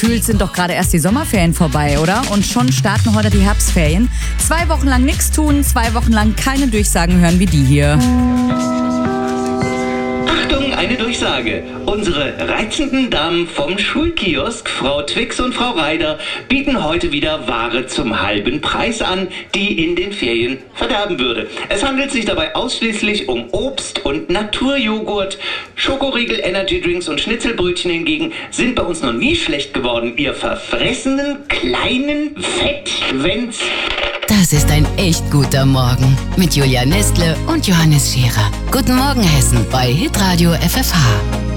Gefühlt sind doch gerade erst die Sommerferien vorbei, oder? Und schon starten heute die Herbstferien. 2 Wochen lang nichts tun, 2 Wochen lang keine Durchsagen hören wie die hier. Achtung, eine Durchsage. Unsere reizenden Damen vom Schulkiosk, Frau Twix und Frau Reider, bieten heute wieder Ware zum halben Preis an, die in den Ferien verderben würde. Es handelt sich dabei ausschließlich um Obst und Naturjoghurt. Schokoriegel, Energydrinks und Schnitzelbrötchen hingegen sind bei uns noch nie schlecht geworden. Ihr verfressenen, kleinen Fettschwänz. Das ist ein echt guter Morgen mit Julia Nestle und Johannes Scherer. Guten Morgen Hessen bei Hitradio FFH.